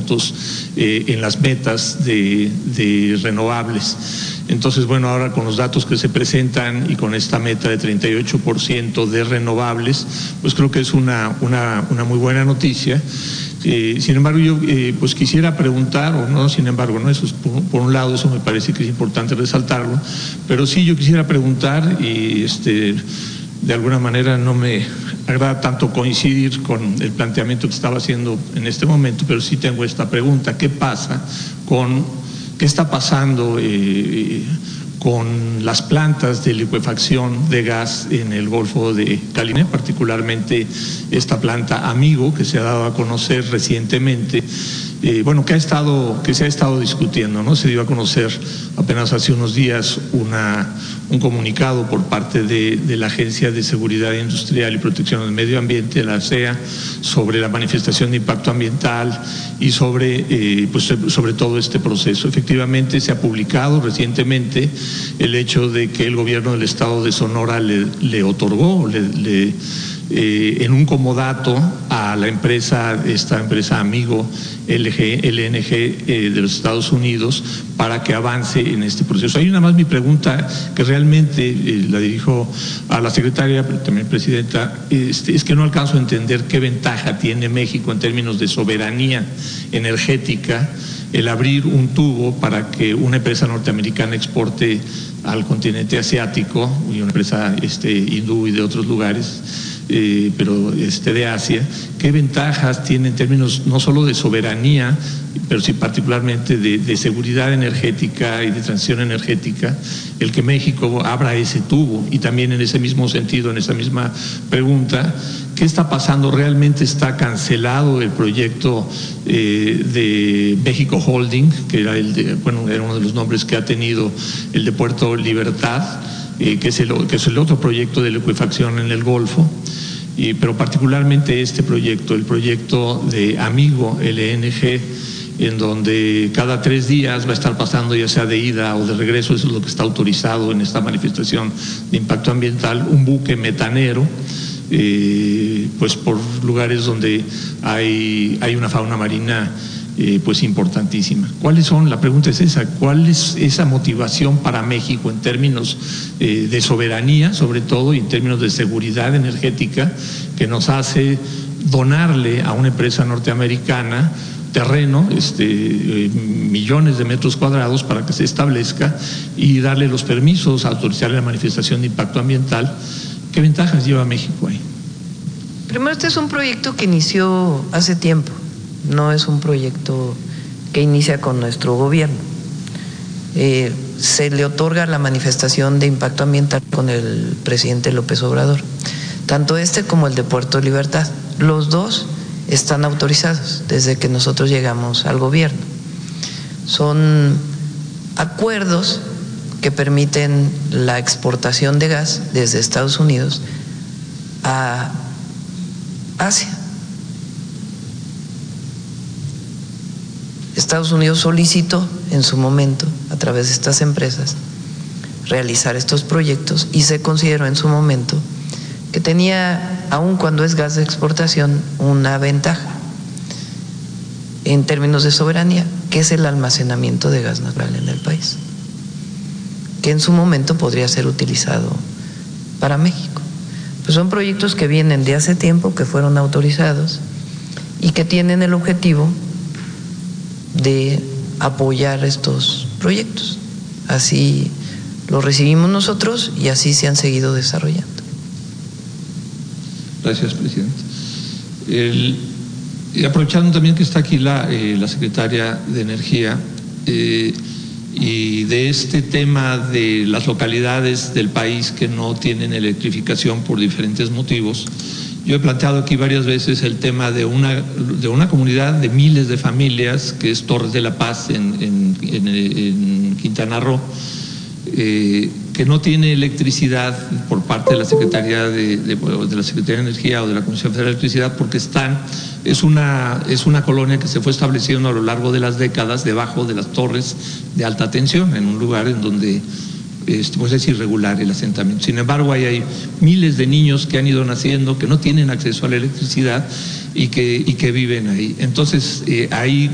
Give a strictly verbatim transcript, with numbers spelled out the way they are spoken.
puntos eh, en las metas de, de renovables. Entonces, bueno, ahora con los datos que se presentan y con esta meta de treinta y ocho por ciento de renovables, pues creo que es una, una, una muy buena noticia. Eh, sin embargo, yo eh, pues quisiera preguntar, o no, sin embargo, no, eso es por, por un lado, eso me parece que es importante resaltarlo, pero sí yo quisiera preguntar, y este, de alguna manera no me agrada tanto coincidir con el planteamiento que estaba haciendo en este momento, pero sí tengo esta pregunta: ¿qué pasa con, qué está pasando eh, con las plantas de licuefacción de gas en el Golfo de Caliné, particularmente esta planta Amigo, que se ha dado a conocer recientemente, eh, bueno, que ha estado, que se ha estado discutiendo, ¿no? Se dio a conocer apenas hace unos días una, un comunicado por parte de, de la Agencia de Seguridad Industrial y Protección del Medio Ambiente, la A S E A, sobre la manifestación de impacto ambiental y sobre, eh, pues, sobre todo este proceso. Efectivamente, se ha publicado recientemente el hecho de que el gobierno del estado de Sonora le, le otorgó, le, le Eh, en un comodato a la empresa, esta empresa Amigo L G, L N G eh, de los Estados Unidos, para que avance en este proceso. Hay una más mi pregunta que realmente eh, la dirijo a la secretaria, pero también presidenta, este, es que no alcanzo a entender qué ventaja tiene México en términos de soberanía energética el abrir un tubo para que una empresa norteamericana exporte al continente asiático, y una empresa este, hindú y de otros lugares, Eh, pero este, de Asia. ¿Qué ventajas tiene en términos no solo de soberanía, pero sí particularmente de, de seguridad energética y de transición energética, el que México abra ese tubo? Y también en ese mismo sentido, en esa misma pregunta, ¿qué está pasando? ¿Realmente está cancelado el proyecto eh, de México Holding, que era, el de, bueno, era uno de los nombres que ha tenido el de Puerto Libertad, eh, que, es el, que es el otro proyecto de licuefacción en el Golfo? Y, pero particularmente este proyecto, el proyecto de Amigo L N G, en donde cada tres días va a estar pasando, ya sea de ida o de regreso, eso es lo que está autorizado en esta manifestación de impacto ambiental, un buque metanero, eh, pues por lugares donde hay, hay una fauna marina eh, pues importantísima. ¿Cuáles son? La pregunta es esa: ¿cuál es esa motivación para México en términos eh, de soberanía, sobre todo, y en términos de seguridad energética, que nos hace donarle a una empresa norteamericana terreno, este, eh, millones de metros cuadrados para que se establezca, y darle los permisos, autorizarle la manifestación de impacto ambiental? ¿Qué ventajas lleva México ahí? Primero, este es un proyecto que inició hace tiempo, no es un proyecto que inicia con nuestro gobierno. Eh, se le otorga la manifestación de impacto ambiental con el presidente López Obrador, tanto este como el de Puerto Libertad. Los dos están autorizados desde que nosotros llegamos al gobierno. Son acuerdos que permiten la exportación de gas desde Estados Unidos a Asia. Estados Unidos solicitó en su momento, a través de estas empresas, realizar estos proyectos, y se consideró en su momento que tenía, aun cuando es gas de exportación, una ventaja en términos de soberanía, que es el almacenamiento de gas natural en el país, que en su momento podría ser utilizado para México. Pues son proyectos que vienen de hace tiempo, que fueron autorizados y que tienen el objetivo de apoyar estos proyectos. Así los recibimos nosotros y así se han seguido desarrollando. Gracias, presidente. El, y aprovechando también que está aquí la, eh, la secretaria de Energía, eh, y de este tema de las localidades del país que no tienen electrificación por diferentes motivos, yo he planteado aquí varias veces el tema de una, de una comunidad de miles de familias, que es Torres de la Paz en, en, en, en Quintana Roo, eh, que no tiene electricidad por parte de la Secretaría de, de, de la Secretaría de Energía o de la Comisión Federal de Electricidad, porque están, es una, es una colonia que se fue estableciendo a lo largo de las décadas debajo de las torres de alta tensión, en un lugar en donde pues es irregular el asentamiento. Sin embargo, ahí hay miles de niños que han ido naciendo, que no tienen acceso a la electricidad y que, y que viven ahí. Entonces, eh, ahí